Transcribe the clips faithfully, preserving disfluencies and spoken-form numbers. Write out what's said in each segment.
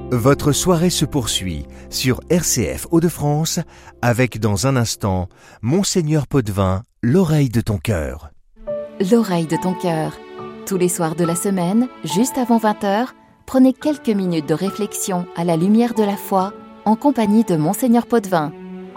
Votre soirée se poursuit sur R C F Hauts-de-France avec dans un instant Monseigneur Potvin, l'oreille de ton cœur. L'oreille de ton cœur. Tous les soirs de la semaine, juste avant vingt heures, prenez quelques minutes de réflexion à la lumière de la foi en compagnie de Monseigneur Potvin.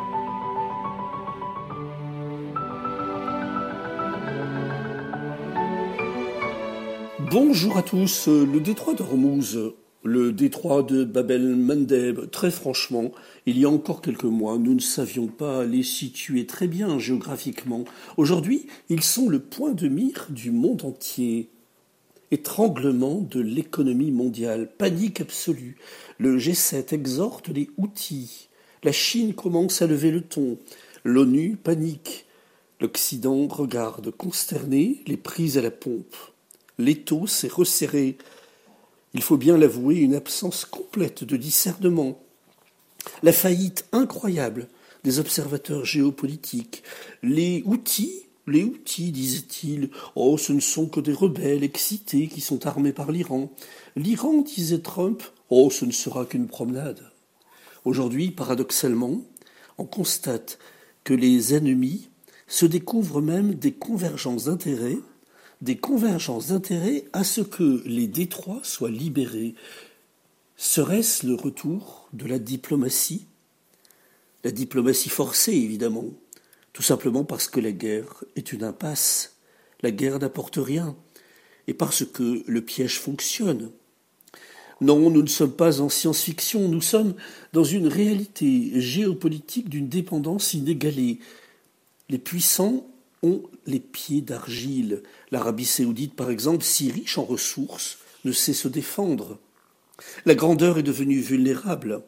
Bonjour à tous. Le détroit d'Ormuz, le détroit de Bab el-Mandeb, très franchement, il y a encore quelques mois, nous ne savions pas les situer très bien géographiquement. Aujourd'hui, ils sont le point de mire du monde entier. Étranglement de l'économie mondiale, panique absolue. Le G sept exhorte les Houthis. La Chine commence à lever le ton. L'ONU panique. L'Occident regarde consterné les prises à la pompe. L'étau s'est resserré. Il faut bien l'avouer, une absence complète de discernement. La faillite incroyable des observateurs géopolitiques. Les Houthis, les Houthis, disait-il, oh, ce ne sont que des rebelles excités qui sont armés par l'Iran. L'Iran, disait Trump, oh, ce ne sera qu'une promenade. Aujourd'hui, paradoxalement, on constate que les ennemis se découvrent même des convergences d'intérêts, des convergences d'intérêts à ce que les détroits soient libérés. Serait-ce le retour de la diplomatie ? La diplomatie forcée, évidemment, tout simplement parce que la guerre est une impasse. La guerre n'apporte rien, et parce que le piège fonctionne. Non, nous ne sommes pas en science-fiction, nous sommes dans une réalité géopolitique d'une dépendance inégalée. Les puissants ont les pieds d'argile. L'Arabie saoudite, par exemple, si riche en ressources, ne sait se défendre. La grandeur est devenue vulnérable.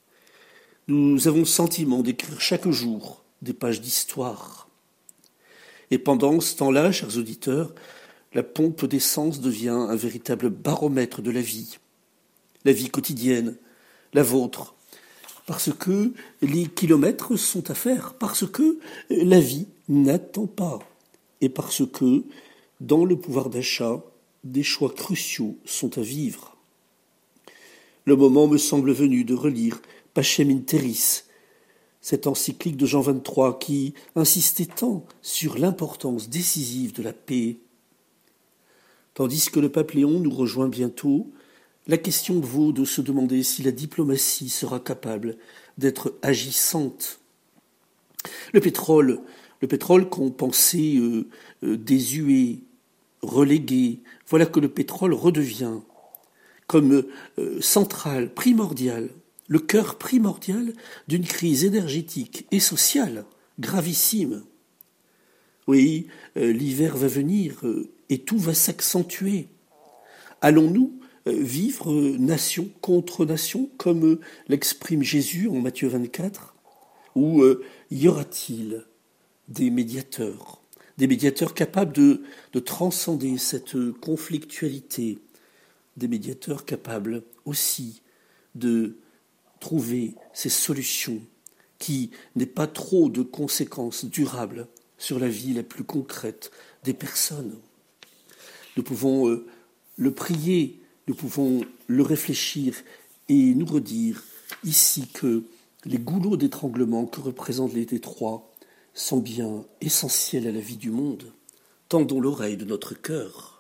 Nous avons le sentiment d'écrire chaque jour des pages d'histoire. Et pendant ce temps-là, chers auditeurs, la pompe d'essence devient un véritable baromètre de la vie. La vie quotidienne, la vôtre. Parce que les kilomètres sont à faire, parce que la vie n'attend pas, et parce que, dans le pouvoir d'achat, des choix cruciaux sont à vivre. Le moment me semble venu de relire Pacem in Terris, cette encyclique de Jean vingt-trois qui insistait tant sur l'importance décisive de la paix. Tandis que le pape Léon nous rejoint bientôt, la question vaut de se demander si la diplomatie sera capable d'être agissante. Le pétrole, le pétrole qu'on pensait euh, euh, désuet, relégué, voilà que le pétrole redevient comme euh, centrale, primordiale, le cœur primordial d'une crise énergétique et sociale gravissime. Oui, euh, l'hiver va venir euh, et tout va s'accentuer. Allons-nous vivre nation contre nation, comme l'exprime Jésus en Matthieu vingt-quatre, ou euh, y aura-t-il des médiateurs, des médiateurs capables de, de transcender cette conflictualité, des médiateurs capables aussi de trouver ces solutions qui n'aient pas trop de conséquences durables sur la vie la plus concrète des personnes. Nous pouvons euh, le prier, nous pouvons le réfléchir et nous redire ici que les goulots d'étranglement que représentent les détroits sont bien essentiels à la vie du monde. Tendons l'oreille de notre cœur.